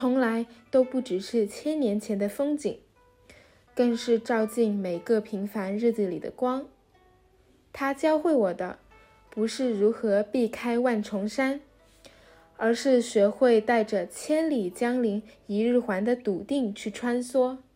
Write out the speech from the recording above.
从来都不只是千年前的风景，更是照进每个平凡日子里的光。它教会我的，不是如何避开万重山，而是学会带着千里江陵一日还的笃定去穿梭。